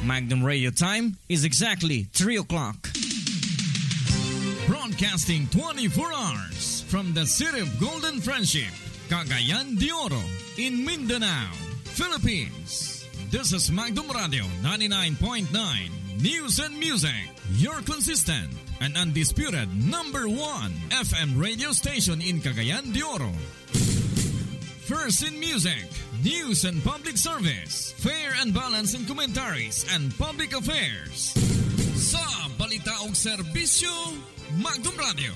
Magnum Radio time is exactly 3 o'clock. Broadcasting 24 hours from the city of Golden Friendship, Cagayan de Oro, in Mindanao, Philippines. This is Magnum Radio 99.9 News and Music, your consistent and undisputed number 1 FM radio station in Cagayan de Oro. First in music, news and public service, fair and balanced in commentaries and public affairs. Sa balita o serbisyo, Magnum Radio.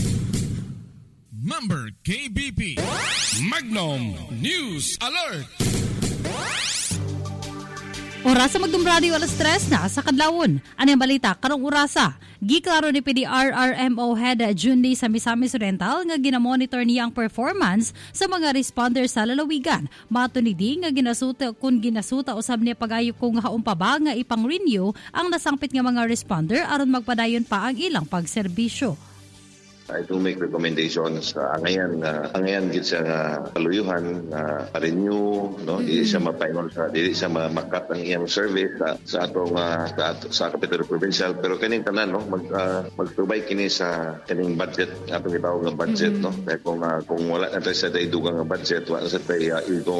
Member KBP. Magnum News Alert. Oras sa Magnum Radio alas 3 na sa kadlawon. Ano yung balita karong orasa? Giklaro ni PDRRMO Head Jundi sa Misamis Oriental nga ginamonitor niya ang performance sa mga responders sa lalawigan. Mato ni Di nga ginasuta usab niya pagayo kung haon pa ba nga ipang-renew ang nasangpit nga mga responder aron magpadayon pa ang ilang pagserbisyo. I do make recommendations angayan gid sa paluyuhan pa-renew no di siya mapaingon sa dili siya makat ang iyang service sa atong sa Capital Provincial pero kaning tanan no mag-provide kini sa kaning budget atong gitawag nga budget no kay kung wala na tayo sa dugang nga budget wala sa tayo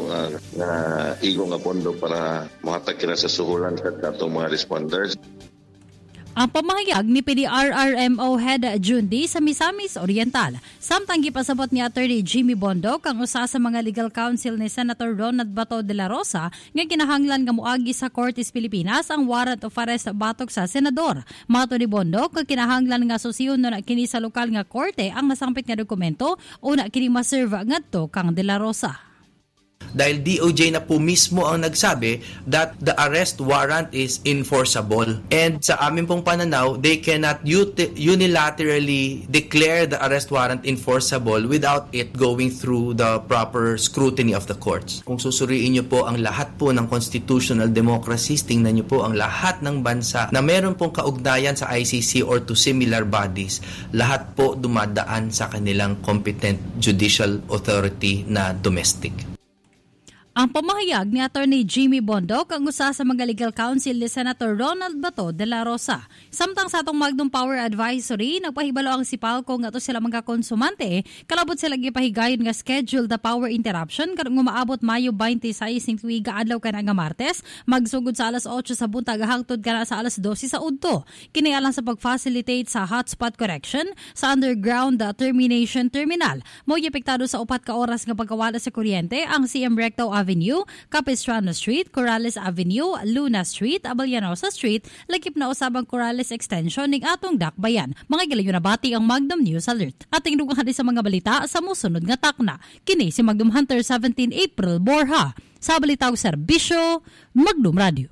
igong nga pondo para mahatag kina sa suhulan sa atong mga responders. Ang pamahayag ni PDRRMO Head Jundi sa Misamis Oriental. Samtang gipasabot ni Attorney Jimmy Bondo kang usa sa mga legal counsel ni Senator Ronald Bato de la Rosa nga kinahanglan nga moagi sa Kortes Pilipinas ang warrant of arrest batok sa senador. Mato ni Bondo kang kinahanglan nga susiyon na kini sa lokal nga korte ang nasangpit nga dokumento o na kini maserve ngadto kang de la Rosa. Dahil DOJ na po mismo ang nagsabi that the arrest warrant is enforceable. And sa amin pong pananaw, they cannot unilaterally declare the arrest warrant enforceable without it going through the proper scrutiny of the courts. Kung susuriin niyo po ang lahat po ng constitutional democracies, tingnan niyo po ang lahat ng bansa na meron pong kaugnayan sa ICC or to similar bodies, lahat po dumadaan sa kanilang competent judicial authority na domestic. Ang pamahayag ni Attorney Jimmy Bondo kang usa sa mga legal counsel ni Senator Ronald Bato de la Rosa. Samtang sa atong Magnum Power Advisory, nagpahibalo ang Sipalco nga to sila mga konsumante, kalabot sila gipahigayon nga schedule the power interruption karong umaabot Mayo 26 ning tuiga adlaw kana nga Martes, magsugod sa alas 8 sa buntag hangtod kana sa alas 12 sa udto. Kini alang sa pag-facilitate sa hotspot correction sa underground termination terminal. Mo apektado sa 4 ka oras nga pagkawala sa kuryente ang CM Recto Avenue, Capistrano Street, Corrales Avenue, Luna Street, Abellanosa Street, lagip na usabang Corrales Extension ning atong dakbayan. Mga gilayo na bati ang Magnum News Alert. Ating dugang sa mga balita sa musunod nga takna. Kini si Magnum Hunter 17 April Borja. Sa balitaw serbisyo, Magnum Radio.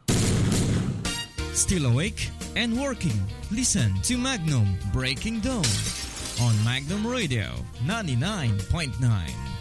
Still awake and working? Listen to Magnum Breaking Dawn on Magnum Radio 99.9.